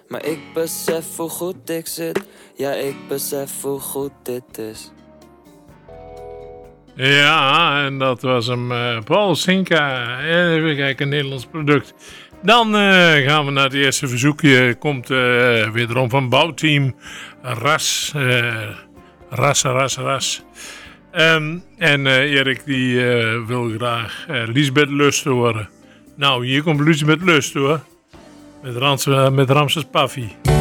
Maar ik besef hoe goed ik zit. Ja, ik besef hoe goed dit is. Ja, en dat was hem, Paul Sinka. Even kijken, een Nederlands product. Dan gaan we naar het eerste verzoekje. Komt wederom van Bouwteam Ras. Ras. En Erik die wil graag Liesbeth Lust horen. Nou, hier komt Liesbeth Lust hoor. Met Ramses Paffy.